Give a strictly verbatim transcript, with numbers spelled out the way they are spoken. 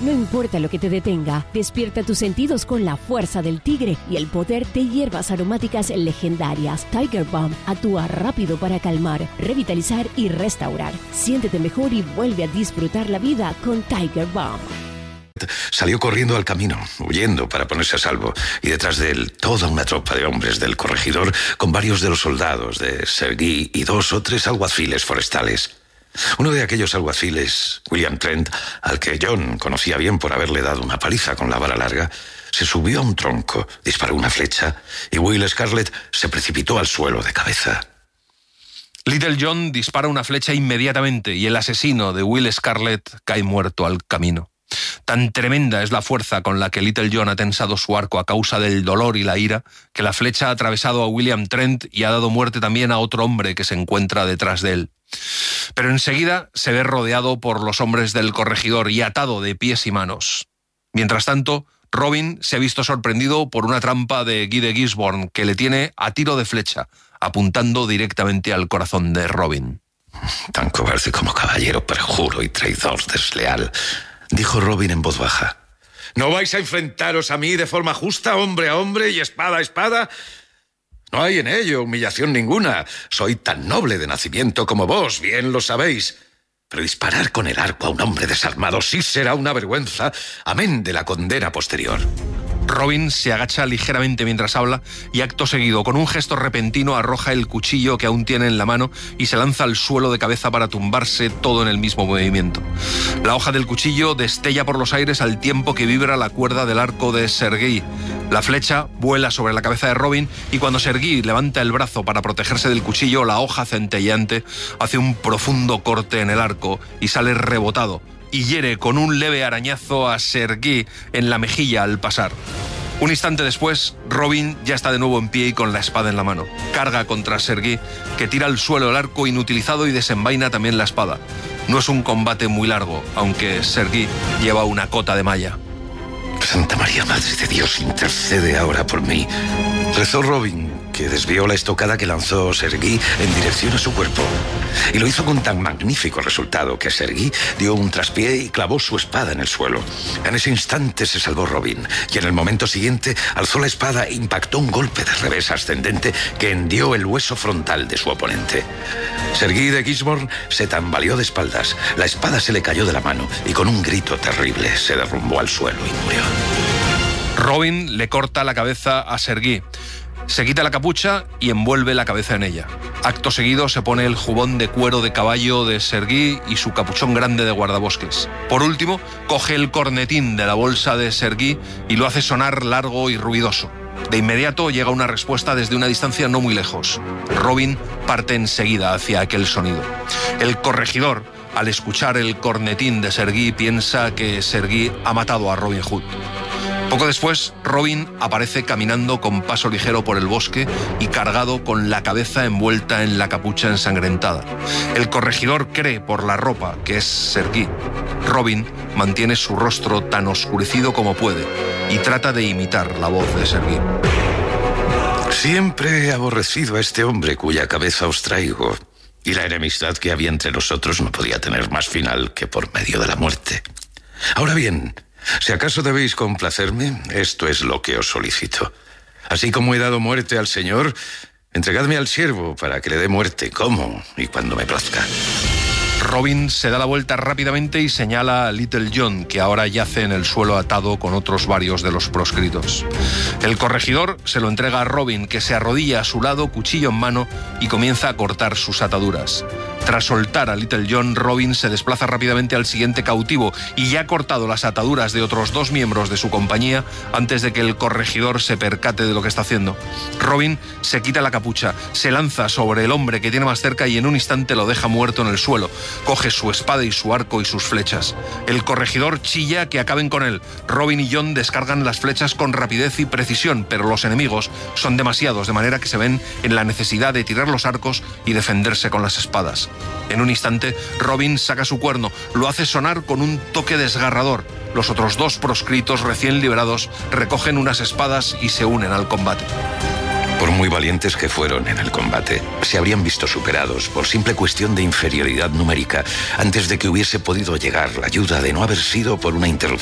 No importa lo que te detenga, despierta tus sentidos con la fuerza del tigre y el poder de hierbas aromáticas legendarias. Tiger Balm actúa rápido para calmar, revitalizar y restaurar. Siéntete mejor y vuelve a disfrutar la vida con Tiger Balm. Salió corriendo al camino, huyendo para ponerse a salvo, y detrás de él toda una tropa de hombres del corregidor con varios de los soldados de Sergei y dos o tres alguaciles forestales. Uno de aquellos alguaciles, William Trent, al que John conocía bien por haberle dado una paliza con la vara larga, se subió a un tronco, disparó una flecha y Will Scarlet se precipitó al suelo de cabeza. Little John dispara una flecha inmediatamente y el asesino de Will Scarlet cae muerto al camino. Tan tremenda es la fuerza con la que Little John ha tensado su arco a causa del dolor y la ira, que la flecha ha atravesado a William Trent y ha dado muerte también a otro hombre que se encuentra detrás de él. Pero enseguida se ve rodeado por los hombres del corregidor y atado de pies y manos. Mientras tanto, Robin se ha visto sorprendido por una trampa de Guy de Gisborne que le tiene a tiro de flecha, apuntando directamente al corazón de Robin. Tan cobarde como caballero, perjuro y traidor desleal, dijo Robin en voz baja. ¿No vais a enfrentaros a mí de forma justa, hombre a hombre y espada a espada? No hay en ello humillación ninguna. Soy tan noble de nacimiento como vos, bien lo sabéis. Pero disparar con el arco a un hombre desarmado sí será una vergüenza, amén de la condena posterior. Robin se agacha ligeramente mientras habla y acto seguido, con un gesto repentino, arroja el cuchillo que aún tiene en la mano y se lanza al suelo de cabeza para tumbarse todo en el mismo movimiento. La hoja del cuchillo destella por los aires al tiempo que vibra la cuerda del arco de Sergei. La flecha vuela sobre la cabeza de Robin y cuando Sergei levanta el brazo para protegerse del cuchillo, la hoja centelleante hace un profundo corte en el arco y sale rebotado y hiere con un leve arañazo a Sergei en la mejilla al pasar. Un instante después, Robin ya está de nuevo en pie y con la espada en la mano. Carga contra Sergei, que tira al suelo el arco inutilizado y desenvaina también la espada. No es un combate muy largo, aunque Sergei lleva una cota de malla. Santa María, Madre de Dios, intercede ahora por mí, rezó Robin, que desvió la estocada que lanzó Sergei en dirección a su cuerpo. Y lo hizo con tan magnífico resultado que Sergei dio un traspié y clavó su espada en el suelo. En ese instante se salvó Robin, y en el momento siguiente alzó la espada e impactó un golpe de revés ascendente que hendió el hueso frontal de su oponente. Sergei de Gisborne se tambaleó de espaldas, la espada se le cayó de la mano y con un grito terrible se derrumbó al suelo y murió. Robin le corta la cabeza a Sergei. Se quita la capucha y envuelve la cabeza en ella. Acto seguido se pone el jubón de cuero de caballo de Sergei y su capuchón grande de guardabosques. Por último, coge el cornetín de la bolsa de Sergei y lo hace sonar largo y ruidoso. De inmediato llega una respuesta desde una distancia no muy lejos. Robin parte enseguida hacia aquel sonido. El corregidor, al escuchar el cornetín de Sergei, piensa que Sergei ha matado a Robin Hood. Poco después, Robin aparece caminando con paso ligero por el bosque y cargado con la cabeza envuelta en la capucha ensangrentada. El corregidor cree por la ropa que es Sergei. Robin mantiene su rostro tan oscurecido como puede y trata de imitar la voz de Sergei. Siempre he aborrecido a este hombre cuya cabeza os traigo, y la enemistad que había entre nosotros no podía tener más final que por medio de la muerte. Ahora bien, si acaso debéis complacerme, esto es lo que os solicito. Así como he dado muerte al Señor, entregadme al siervo para que le dé muerte como y cuando me plazca. Robin se da la vuelta rápidamente y señala a Little John, que ahora yace en el suelo atado con otros varios de los proscritos. El corregidor se lo entrega a Robin, que se arrodilla a su lado, cuchillo en mano, y comienza a cortar sus ataduras. Tras soltar a Little John, Robin se desplaza rápidamente al siguiente cautivo y ya ha cortado las ataduras de otros dos miembros de su compañía antes de que el corregidor se percate de lo que está haciendo. Robin se quita la capucha, se lanza sobre el hombre que tiene más cerca y en un instante lo deja muerto en el suelo. Coge su espada y su arco y sus flechas. El corregidor chilla que acaben con él. Robin y John descargan las flechas con rapidez y precisión, pero los enemigos son demasiados, de manera que se ven en la necesidad de tirar los arcos y defenderse con las espadas. En un instante, Robin saca su cuerno, lo hace sonar con un toque desgarrador. Los otros dos proscritos recién liberados recogen unas espadas y se unen al combate. Por muy valientes que fueron en el combate, se habrían visto superados por simple cuestión de inferioridad numérica antes de que hubiese podido llegar la ayuda de no haber sido por una interrupción